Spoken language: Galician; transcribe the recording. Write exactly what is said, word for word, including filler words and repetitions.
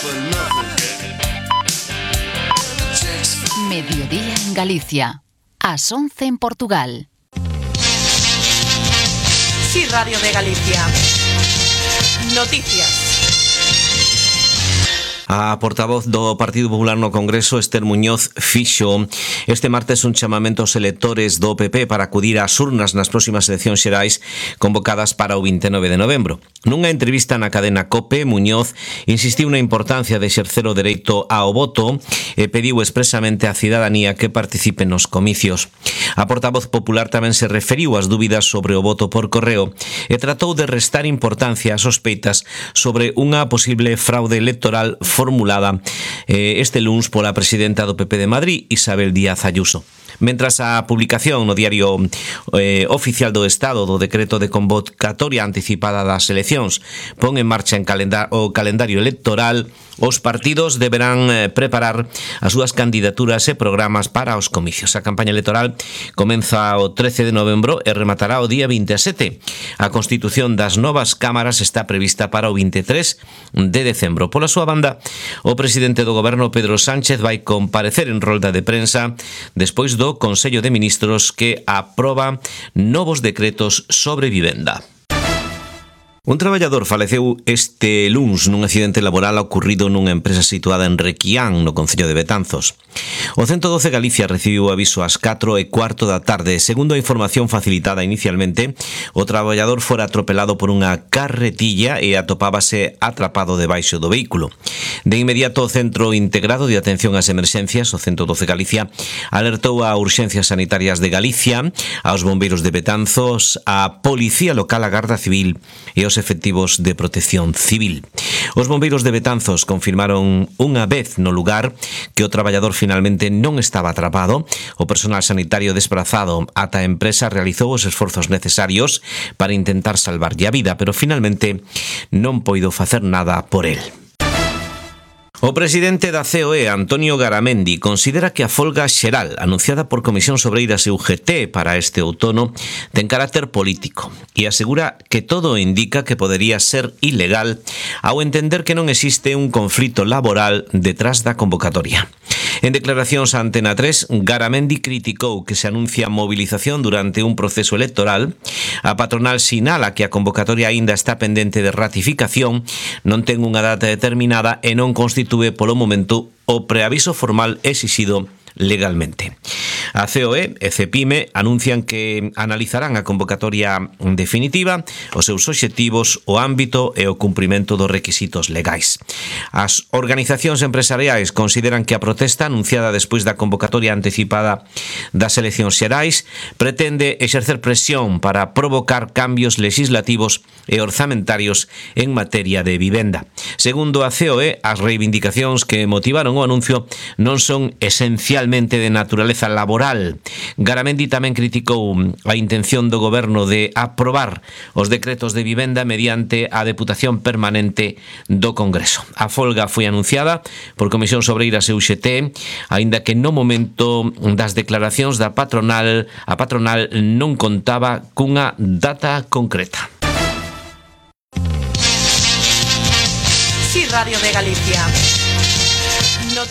Mediodía en Galicia, ás once en Portugal. Sí, Radio de Galicia. Noticias. A portavoz do Partido Popular no Congreso, Esther Muñoz, fixo este martes un chamamento aos electores do P P para acudir ás urnas nas próximas eleccións xerais convocadas para o vinte e nove de novembro. Nunha entrevista na cadena COPE, Muñoz insistiu na importancia de exercer o dereito ao voto e pediu expresamente á cidadanía que participe nos comicios. A portavoz popular tamén se referiu ás dúbidas sobre o voto por correo e tratou de restar importancia ás sospeitas sobre unha posible fraude electoral formulada eh, este luns pola presidenta do P P de Madrid, Isabel Díaz Ayuso. Mentras a publicación no diario eh, oficial do Estado do decreto de convocatoria anticipada das eleccións pon en marcha en calendar, o calendario electoral, os partidos deberán eh, preparar as súas candidaturas e programas para os comicios. A campaña electoral comeza o trece de novembro e rematará o día vinte e sete. A constitución das novas cámaras está prevista para o vinte e tres de decembro. Pola súa banda, o presidente do goberno, Pedro Sánchez, vai comparecer en rolda de prensa despois do Consello de Ministros que aproba novos decretos sobre vivenda. Un traballador faleceu este luns nun accidente laboral ocorrido nunha empresa situada en Requián, no concello de Betanzos. O ciento doce Galicia recibiu aviso ás catro e cuarto da tarde. Segundo a información facilitada inicialmente, o traballador fora atropelado por unha carretilla e atopábase atrapado debaixo do vehículo. De inmediato, o Centro Integrado de Atención ás Emerxencias, o ciento doce Galicia, alertou a Urxencias Sanitarias de Galicia, aos bombeiros de Betanzos, a Policía Local, a Garda Civil e os efectivos de protección civil. Os bombeiros de Betanzos confirmaron unha vez no lugar que o traballador finalmente non estaba atrapado. O personal sanitario desplazado ata a empresa realizou os esforzos necesarios para intentar salvarlle a vida, pero finalmente non poido facer nada por el. O presidente da C O E, Antonio Garamendi, considera que a folga xeral anunciada por Comisións Obreiras e U G T para este outono ten carácter político e asegura que todo indica que podería ser ilegal ao entender que non existe un conflito laboral detrás da convocatoria. En declaracións a Antena tres, Garamendi criticou que se anuncia movilización durante un proceso electoral. A patronal sinala que a convocatoria aínda está pendente de ratificación, non ten unha data determinada e non constitúe polo momento o preaviso formal exixido legalmente. A C O E e Cepime anuncian que analizarán a convocatoria definitiva, os seus obxectivos, o ámbito e o cumprimento dos requisitos legais. As organizacións empresariais consideran que a protesta anunciada despois da convocatoria anticipada das eleccións xerais pretende exercer presión para provocar cambios legislativos e orzamentarios en materia de vivenda. Segundo a C O E, as reivindicacións que motivaron o anuncio non son esencialmente de naturaleza laboral. Garamendi tamén criticou a intención do goberno de aprobar os decretos de vivenda mediante a Deputación Permanente do Congreso. A folga foi anunciada por Comisións Obreiras e U G T, aínda que no momento das declaracións da patronal, a patronal non contaba cunha data concreta. Sí, Radio de Galicia.